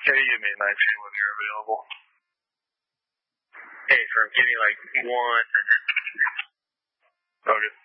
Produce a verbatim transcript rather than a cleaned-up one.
Can you give me a nineteen when you're available? Hey, firm, give me like one. Okay.